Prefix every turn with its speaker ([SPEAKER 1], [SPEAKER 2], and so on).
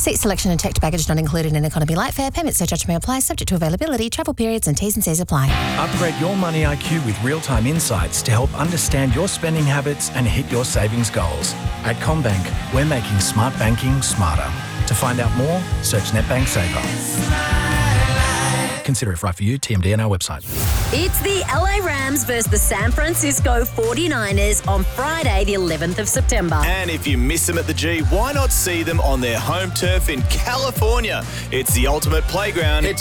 [SPEAKER 1] Seat selection and checked baggage not included in economy light fare. Permit surcharge may apply, subject to availability, travel periods and T's and C's apply.
[SPEAKER 2] Upgrade your money IQ with real-time insights to help understand your spending habits and hit your savings goals. At CommBank, we're making smart banking smarter. To find out more, search NetBank Saver. Consider if right for you, TMD on our website.
[SPEAKER 3] It's the LA Rams versus the San Francisco 49ers on Friday, the 11th of September.
[SPEAKER 4] And if you miss them at the G, why not see them on their home turf in California? It's the ultimate playground.
[SPEAKER 5] Head to